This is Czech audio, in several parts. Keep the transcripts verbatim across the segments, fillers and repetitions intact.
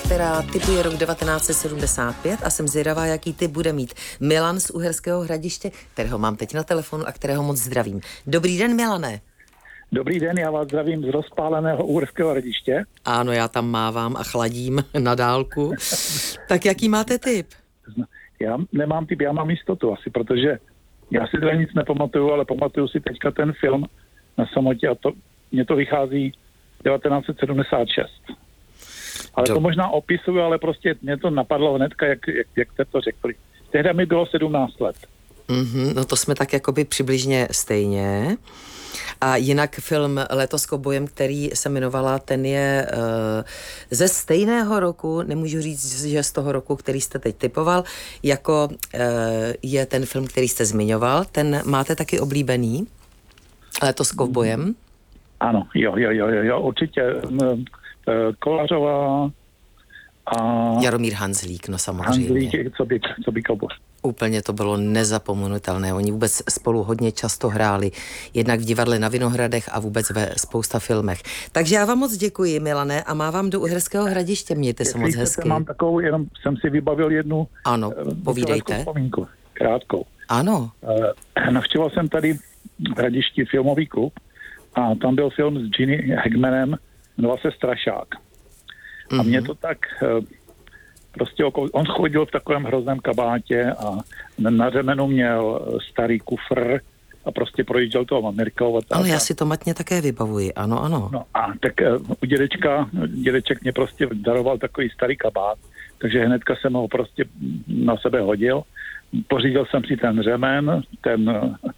která typuje rok devatenáct set sedmdesát pět a jsem zvědavá, jaký typ bude mít Milan z Uherského Hradiště, kterého mám teď na telefonu a kterého moc zdravím. Dobrý den, Milane. Dobrý den, já vás zdravím z rozpáleného Uherského Hradiště. Ano, já tam mávám a chladím na dálku. Tak jaký máte tip? Já nemám tip, já mám jistotu asi, protože já si teda nic nepamatuju, ale pamatuju si teďka ten film Na samotě a to, mně to vychází devatenáct set sedmdesát šest. Ale Do... to možná opisuju, ale prostě mě to napadlo hnedka, jak, jak, jak jste to řekli. Tehdy mi bylo sedmnáct let. Mm-hmm, no to jsme tak jakoby přibližně stejně. A jinak film Léto s koubojem, který se jmenovala, ten je uh, ze stejného roku, nemůžu říct, že z toho roku, který jste teď typoval, jako uh, je ten film, který jste zmiňoval. Ten máte taky oblíbený? Léto s koubojem? Ano, jo, jo, jo, jo, určitě. Kolářová a... Jaromír Hanzlík, no samozřejmě. Hanzlík, co by, co by kouboj. Úplně to bylo nezapomenutelné. Oni vůbec spolu hodně často hráli, jednak v divadle na Vinohradech a vůbec ve spousta filmech. Takže já vám moc děkuji, Milane, a mávám do Uherského Hradiště. Mějte se moc hezky. Mám takovou, jenom jsem si vybavil jednu... Ano, povídejte. Vzpomínku, krátkou. Ano. Uh, navštěvoval jsem tady v Hradišti filmový klub a tam byl film s Ginny Hackmanem, jmenoval se Strašák. Mm-hmm. A mě to tak... Uh, Prostě on chodil v takovém hrozném kabátě a na řemenu měl starý kufr a prostě projížděl toho Amerikou. Ano, já si to matně také vybavuji, ano, ano. No a tak u dědečka, dědeček mě prostě daroval takový starý kabát, takže hnedka jsem ho prostě na sebe hodil. Pořídil jsem si ten řemen, ten,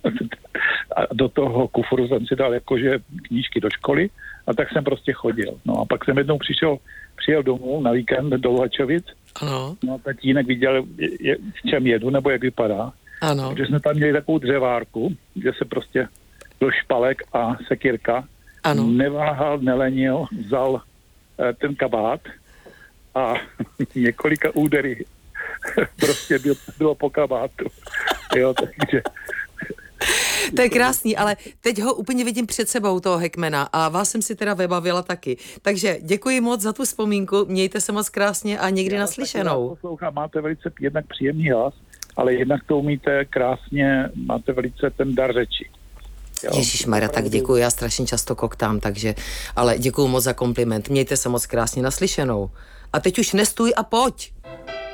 a do toho kufru jsem si dal jakože knížky do školy a tak jsem prostě chodil. No a pak jsem jednou přišel, přijel domů na víkend do Luhačovic. Ano. No a tatínek viděl, je, v čem jedu, nebo jak vypadá. Ano. Takže jsme tam měli takovou dřevárku, kde se prostě byl špalek a sekírka. Ano. Neváhal, nelenil, vzal eh, ten kabát a několika údery prostě bylo, bylo po kabátu. Jo, takže... To je krásný, ale teď ho úplně vidím před sebou, toho Hackmana, a vás jsem si teda vybavila taky. Takže děkuji moc za tu vzpomínku, mějte se moc krásně a někdy Já naslyšenou. Poslouchám, máte velice jednak příjemný hlas, ale jednak to umíte krásně, máte velice ten dar řeči. Ježišmarja, tak děkuji, já strašně často koktám, takže, ale děkuji moc za kompliment, mějte se moc krásně, naslyšenou. A teď už nestůj a pojď!